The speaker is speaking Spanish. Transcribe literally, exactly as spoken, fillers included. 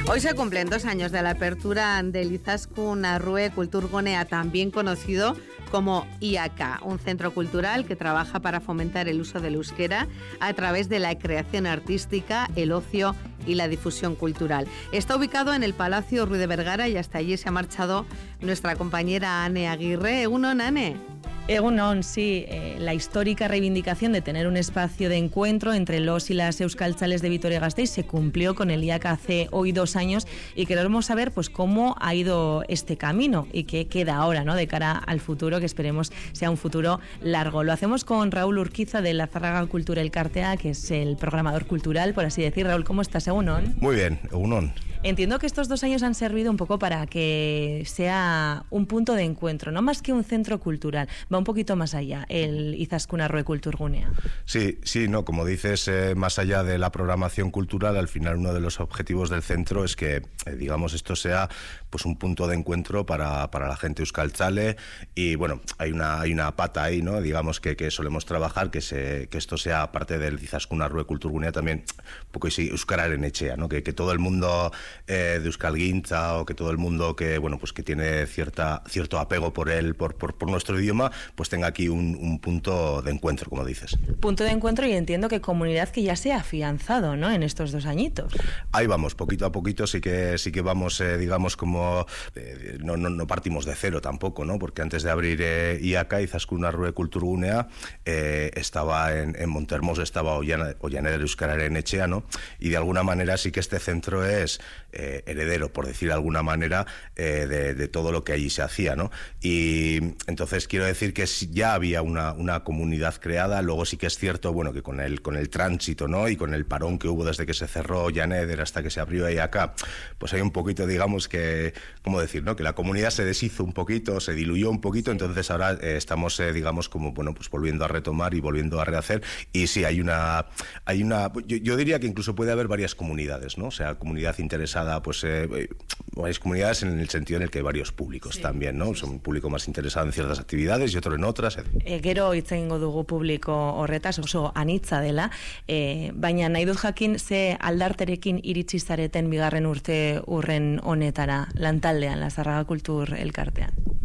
Hoy se cumplen dos años de la apertura del Izaskun Arrue Kulturgunea, también conocido como I A K, un centro cultural que trabaja para fomentar el uso del euskera a través de la creación artística, el ocio y la difusión cultural. Está ubicado en el Palacio Ruiz de Vergara y hasta allí se ha marchado nuestra compañera Ane Aguirre. Egunon, Ane. Egunon, sí, eh, la histórica reivindicación de tener un espacio de encuentro entre los y las euskaltzales de Vitoria-Gasteiz se cumplió con el I A K hace hoy dos años y queremos saber pues cómo ha ido este camino y qué queda ahora, ¿no?, de cara al futuro, que esperemos sea un futuro largo. Lo hacemos con Raúl Urquiza de la Zárraga Kultura Elkartea, que es el programador cultural, por así decir. Raúl, ¿cómo estás? Egunon. Muy bien, egunon. Entiendo que estos dos años han servido un poco para que sea un punto de encuentro, no más que un centro cultural, va un poquito más allá, el Izaskun Arrue Kulturgunea. Sí, sí, no, como dices, eh, más allá de la programación cultural, al final uno de los objetivos del centro es que, eh, digamos, esto sea pues un punto de encuentro para, para la gente euskaltzale y, bueno, hay una, hay una pata ahí, ¿no?, digamos, que, que solemos trabajar, que, se, que esto sea parte del Izaskun Arrue Kulturgunea también, un poco así, euskararen etxea, ¿no?, que, que todo el mundo Eh, de euskalgintza o que todo el mundo que bueno pues que tiene cierta cierto apego por él por, por, por nuestro idioma pues tenga aquí un, un punto de encuentro, como dices. Punto de encuentro, y entiendo que comunidad que ya se ha afianzado, ¿no?, en estos dos añitos. Ahí vamos, poquito a poquito sí que sí que vamos, eh, digamos, como eh, no, no, no partimos de cero tampoco, ¿no?, porque antes de abrir eh, I A K, Izaskun Arrue Kulturgunea, eh, estaba en, en Montermos, estaba Ollaner Euskararen etxea, ¿no?, y de alguna manera sí que este centro es Eh, heredero, por decir de alguna manera, eh, de, de todo lo que allí se hacía, ¿no? Y entonces quiero decir que ya había una, una comunidad creada. Luego sí que es cierto, bueno, que con el, con el tránsito, ¿no?, y con el parón que hubo desde que se cerró Llaneder hasta que se abrió I A K, pues hay un poquito, digamos, que, ¿cómo decir?, ¿no?, que la comunidad se deshizo un poquito, se diluyó un poquito, entonces ahora eh, estamos, eh, digamos, como, bueno, pues volviendo a retomar y volviendo a rehacer, y sí, hay una, hay una yo, yo diría que incluso puede haber varias comunidades, ¿no?, o sea, comunidad interesada, pues eh, varias comunidades en el sentido en el que hay varios públicos, sí, también, ¿no? Sí, sí. Un público más interesado en ciertas actividades y otro en otras. E, gero hitz egingo dugu publiko horretaz, oso anitza dela, e, baina nahi dut jakin ze aldarterekin iritsi zareten bigarren urte urren honetara lantaldean, la Zárraga Kultur Elkartean.